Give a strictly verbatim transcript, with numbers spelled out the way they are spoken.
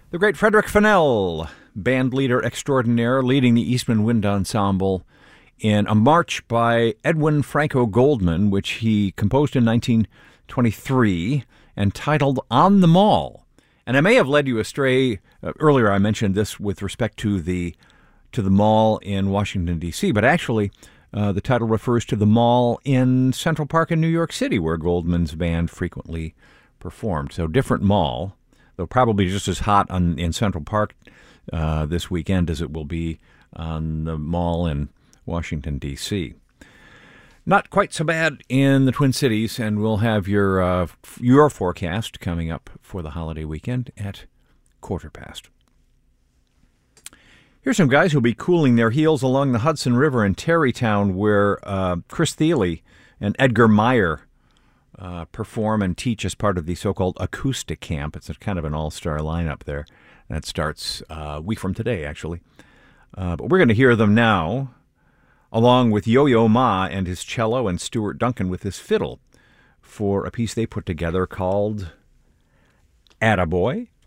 The great Frederick Fennell, band leader extraordinaire, leading the Eastman Wind Ensemble in a march by Edwin Franco Goldman, which he composed in nineteen twenty-three, entitled On the Mall. And I may have led you astray. Uh, earlier I mentioned this with respect to the to the mall in Washington, D C, but actually uh, the title refers to the mall in Central Park in New York City, where Goldman's band frequently performed. So different mall, though probably just as hot on, in Central Park uh, this weekend as it will be on the mall in Washington, D C. Not quite so bad in the Twin Cities, and we'll have your uh, your forecast coming up for the holiday weekend at quarter past. Here's some guys who'll be cooling their heels along the Hudson River in Tarrytown, where uh, Chris Thile and Edgar Meyer uh, perform and teach as part of the so-called acoustic camp. It's a kind of an all-star lineup there. That starts uh, a week from today, actually. Uh, but we're going to hear them now, along with Yo-Yo Ma and his cello and Stuart Duncan with his fiddle, for a piece they put together called Attaboy.